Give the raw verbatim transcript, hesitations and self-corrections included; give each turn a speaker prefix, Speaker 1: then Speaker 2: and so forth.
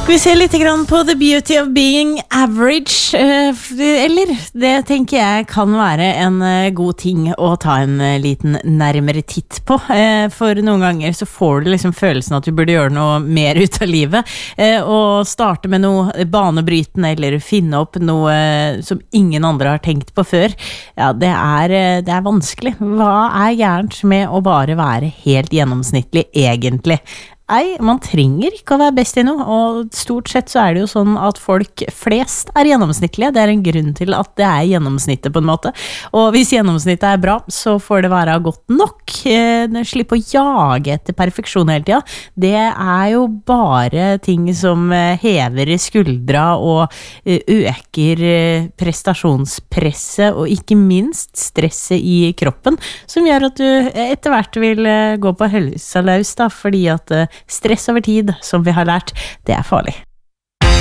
Speaker 1: Skal vi se litt grann på The Beauty of Being Average, eller det tenker jeg kan være en god ting å ta en liten nærmere titt på, for noen ganger så får du liksom følelsen at du burde gjøre noe mer ut av livet, og starte med noe banebrytende eller finne opp noe som ingen andre har tenkt på før. Ja, det er, det er vanskelig. Hva er gærent med å bare være helt gjennomsnittlig egentlig? Nei, man trenger ikke å være best i noe, og stort sett så er det jo sånn at folk flest er gjennomsnittlige. Det er en grunn til at det er gjennomsnittet på en måte. Og hvis gjennomsnittet er bra, så får det være godt nok. Slipp å jage etter perfeksjon hele tiden. Det er jo bare ting som hever skuldra og øker prestasjonspresset, og ikke minst stresset i kroppen, som gjør at du etter hvert vil gå på helsa løs, da, fordi at stress over tid, som vi har lært, det er farlig.